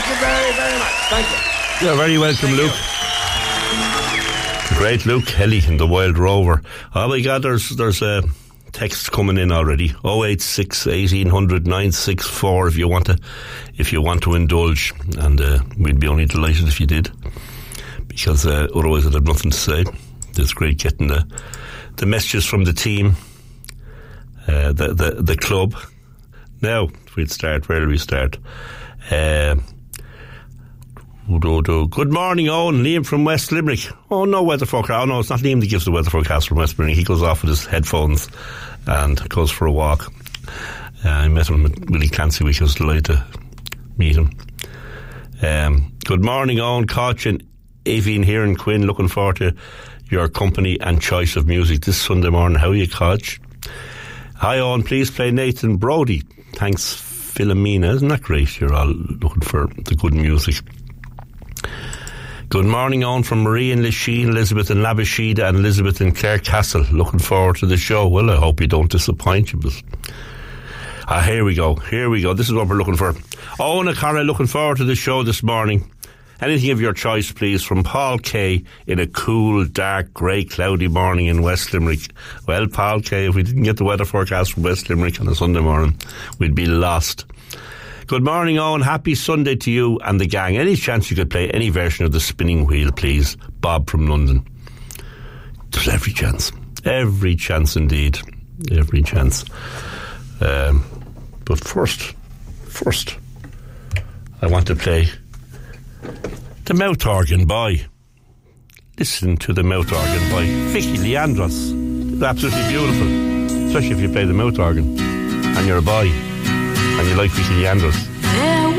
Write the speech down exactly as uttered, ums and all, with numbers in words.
you very, very much. Thank you. You're very welcome, Thank Luke. You. Great Luke Kelly in the Wild Rover. Oh my God, there's there's a text coming in already. oh eight six, eighteen hundred, nine six four if you want to if you want to indulge, and uh, we'd be only delighted if you did, because uh, otherwise I'd have nothing to say. It's great getting the the messages from the team, uh, the, the the club. Now we'd start. Where do we start? Uh, Good morning, Owen. Liam from West Limerick. Oh, no weather forecast. Oh, no, it's not Liam that gives the weather forecast from West Limerick. He goes off with his headphones and goes for a walk. Uh, I met him at Willie Clancy, which I was delighted to meet him. Um, good morning, Owen, Koch and Aveen here in Quinn. Looking forward to your company and choice of music this Sunday morning. How are you, Koch? Hi, Owen. Please play Nathan Brody. Thanks, Philomena. Isn't that great? You're all looking for the good music. Good morning, on from Marie and Lisheen, Elizabeth and Labashida, and Elizabeth and Clare Castle. Looking forward to the show. Well, I hope you don't disappoint you, but ah, here we go. Here we go. This is what we're looking for. Owen and Cara, looking forward to the show this morning. Anything of your choice, please, from Paul K. in a cool, dark, grey, cloudy morning in West Limerick. Well, Paul K., if we didn't get the weather forecast from West Limerick on a Sunday morning, we'd be lost. Good morning, Owen. Happy Sunday to you and the gang. Any chance you could play any version of The Spinning Wheel, please? Bob from London. There's every chance. Every chance indeed. Every chance. Um, but first, first, I want to play The Mouth Organ Boy. Listen to The Mouth Organ by Vicky Leandros. It's absolutely beautiful, especially if you play the mouth organ and you're a boy and you like Vicky Leandros.